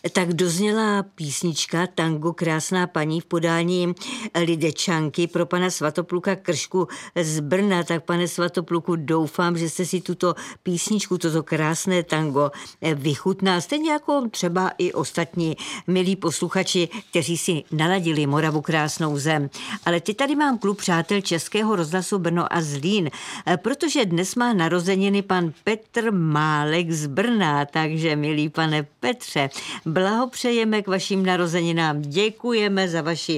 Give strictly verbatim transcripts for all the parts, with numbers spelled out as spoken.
Tak dozněla písnička Tango Krásná paní v podání Lidečanky pro pana Svatopluka Kršku z Brna. Tak pane Svatopluku, doufám, že jste si tuto písničku, toto krásné tango vychutnal. Stejně jako třeba i ostatní milí posluchači, kteří si naladili Moravu krásnou zem. Ale teď tady mám klub přátel Českého rozhlasu Brno a Zlín, protože dnes má narozeniny pan Petr Málek z Brna. Takže milý pane Petře, blahopřejeme k vašim narozeninám, děkujeme za vaši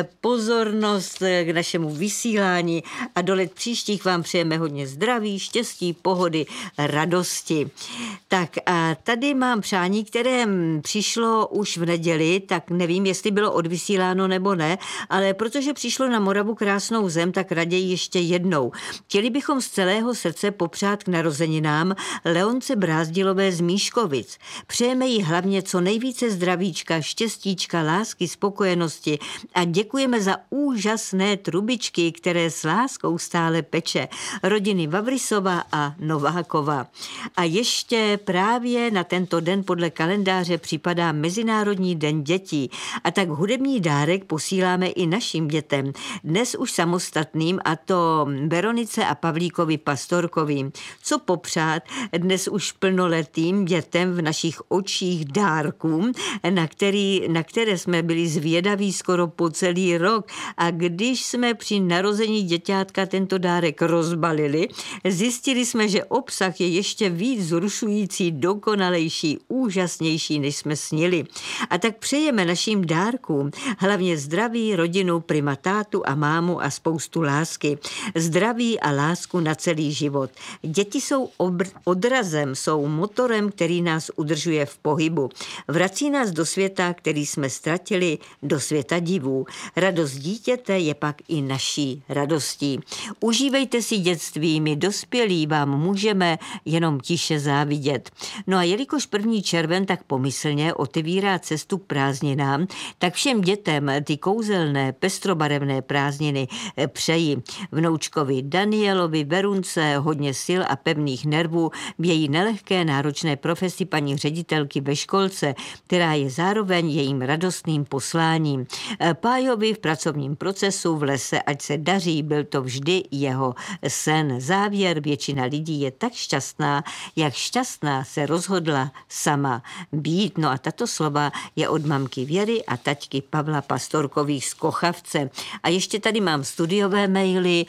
pozornost k našemu vysílání a do let příštích vám přejeme hodně zdraví, štěstí, pohody, radosti. Tak a tady mám přání, které přišlo už v neděli, tak nevím, jestli bylo odvysíláno nebo ne, ale protože přišlo na Moravu krásnou zem, tak raději ještě jednou. Chtěli bychom z celého srdce popřát k narozeninám Leonce Brázdilové z Míškovic. Přejeme jí hlavně co nejvíce zdravíčka, štěstíčka, lásky, spokojenosti a děkujeme za úžasné trubičky, které s láskou stále peče. Rodiny Vavrysova a Novákova. A ještě právě na tento den podle kalendáře připadá Mezinárodní den dětí. A tak hudební dárek posíláme i našim dětem. Dnes už samostatným, a to Veronice a Pavlíkovi Pastorkovým. Co popřát dnes už plnoletým dětem v našich očích dárkům, na, který, na které jsme byli zvědaví skoro po celý rok. A když jsme při narození děťátka tento dárek rozbalili, zjistili jsme, že obsah je ještě víc zrušující, dokonalejší, úžasnější, než jsme snili. A tak přejeme našim dárkům hlavně zdraví, rodinu, prima tátu a mámu a spoustu lásky. Zdraví a lásku na celý život. Děti jsou obr- odrazem, jsou motorem, který nás udržuje v pohybu. Vrací nás do světa, který jsme ztratili, do světa divů. Radost dítěte je pak i naší radostí. Užívejte si dětství, my dospělí vám můžeme jenom tiše závidět. No a jelikož první červen tak pomyslně otevírá cestu k prázdninám, tak všem dětem ty kouzelné, pestrobarevné prázdniny přeji. Vnoučkovi Danielovi, Verunce, hodně sil a pevných nervů v její nelehké náročné profesi paní ředitelky ve školce, která je zároveň jejím radostným posláním. Pájovi v pracovním procesu v lese, ať se daří, byl to vždy jeho sen. Závěr, většina lidí je tak šťastná, jak šťastná se rozhodla sama být. No a tato slova je od mamky Věry a taťky Pavla Pastorkových z Kochavce. A ještě tady mám studiové maily,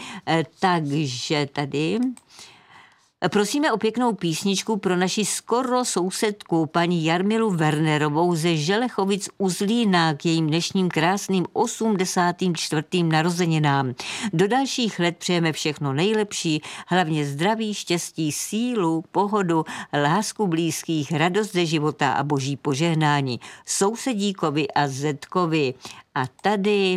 takže tady... Prosíme o pěknou písničku pro naši skoro sousedku paní Jarmilu Wernerovou ze Želechovic u Zlína k jejím dnešním krásným osmdesátým čtvrtým narozeninám. Do dalších let přejeme všechno nejlepší, hlavně zdraví, štěstí, sílu, pohodu, lásku blízkých, radost ze života a boží požehnání sousedíkovi a Zetkovi. A tady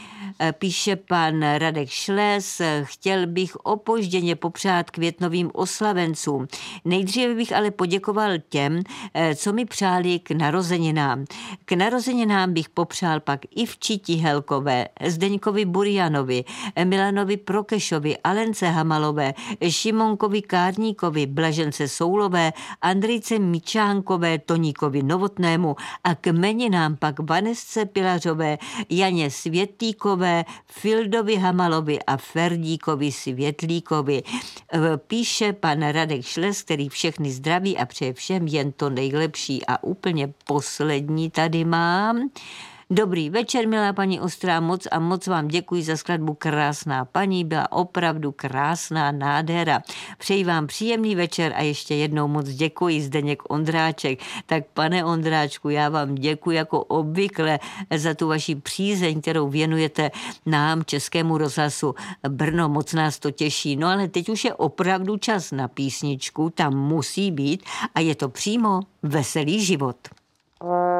píše pan Radek Šles, chtěl bych opožděně popřát květnovým oslavencům. Nejdříve bych ale poděkoval těm, co mi přáli k narozeninám. K narozeninám bych popřál pak Ivči Tihelkové, Zdeňkovi Burjanovi, Milanovi Prokešovi, Alence Hamalové, Šimonkovi Kárníkovi, Blažence Soulové, Andrejce Mičánkové, Toníkovi Novotnému a k jmeninám pak Vanesce Pilařové, Janě Světlíkové, Fildovi Hamalovi a Ferdíkovi Světlíkovi. Píše pan Radek Šles, který všechny zdraví a přeje všem jen to nejlepší. A úplně poslední tady mám. Dobrý večer, milá paní Ostrá, moc a moc vám děkuji za skladbu Krásná paní, byla opravdu krásná nádhera. Přeji vám příjemný večer a ještě jednou moc děkuji, Zdeněk Ondráček. Tak pane Ondráčku, já vám děkuji jako obvykle za tu vaši přízeň, kterou věnujete nám, Českému rozhlasu Brno, moc nás to těší. No ale teď už je opravdu čas na písničku, tam musí být a je to přímo Veselý život.